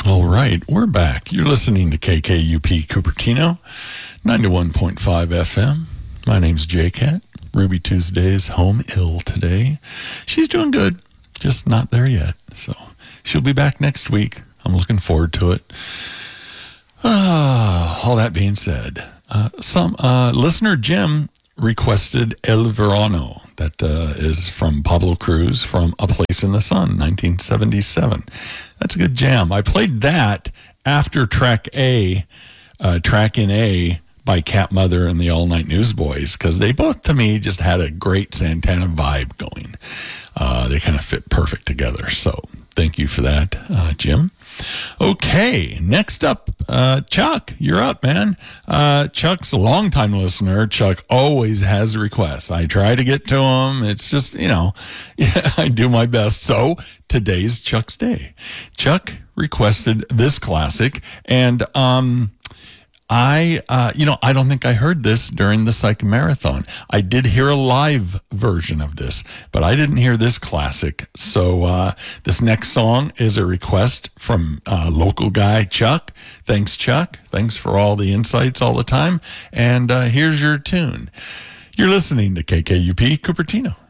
All right, we're back. You're listening to KKUP Cupertino, 91.5 FM. My name's J-Cat. Ruby Tuesday's home ill today. She's doing good, just not there yet. So she'll be back next week. I'm looking forward to it. All that being said, some listener Jim requested El Verano. That is from Pablo Cruz from A Place in the Sun, 1977. That's a good jam. I played that after track in A by Cat Mother and the All Night Newsboys, because they both, to me, just had a great Santana vibe going. They kind of fit perfect together. So thank you for that, Jim. Okay, next up, Chuck, you're up, man. Chuck's a longtime listener. Chuck always has requests. I try to get to him. It's just, I do my best. So today's Chuck's day. Chuck requested this classic, and I don't think I heard this during the Psych Marathon. I did hear a live version of this, but I didn't hear this classic. So this next song is a request from local guy, Chuck. Thanks, Chuck. Thanks for all the insights all the time. And here's your tune. You're listening to KKUP Cupertino.